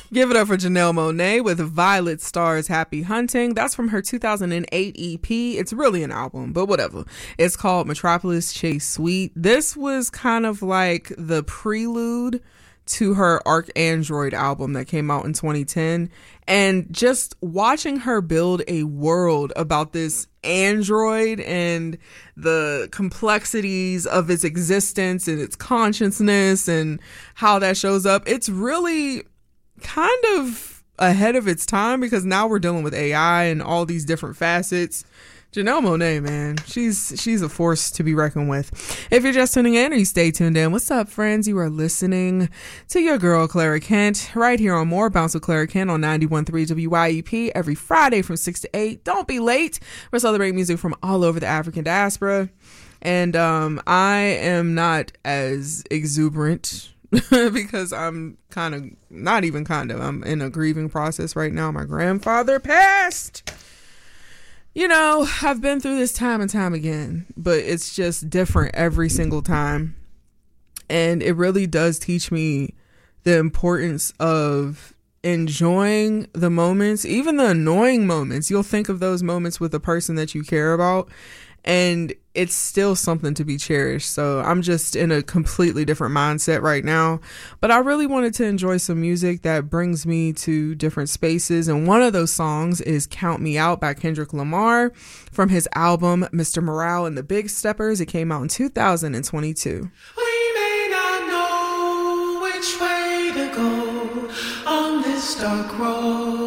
Give it up for Janelle Monáe with Violet Star's Happy Hunting. That's from her 2008 EP. It's really an album, but whatever. It's called Metropolis Chase Suite. This was kind of like the prelude to her ArchAndroid album that came out in 2010. And just watching her build a world about this android and the complexities of its existence and its consciousness and how that shows up, it's really kind of ahead of its time because now we're dealing with AI and all these different facets. Janelle Monáe, man, she's a force to be reckoned with. If you're just tuning in or you stay tuned in, what's up, friends? You are listening to your girl, Clara Kent, right here on More Bounce with Clara Kent on 91.3 WYEP every Friday from 6 to 8. Don't be late. We're celebrating music from all over the African diaspora. And I am not as exuberant because I'm I'm in a grieving process right now. My grandfather passed. You know, I've been through this time and time again, but it's just different every single time. And it really does teach me the importance of enjoying the moments, even the annoying moments. You'll think of those moments with the person that you care about, and it's still something to be cherished. So I'm just in a completely different mindset right now. But I really wanted to enjoy some music that brings me to different spaces. And one of those songs is Count Me Out by Kendrick Lamar from his album Mr. Morale and the Big Steppers. It came out in 2022. We may not know which way to go on this dark road.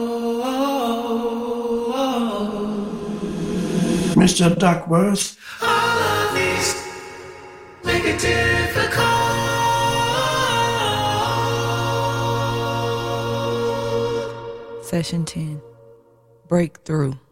Mr. Duckworth. All of these make it difficult. Session 10. Breakthrough.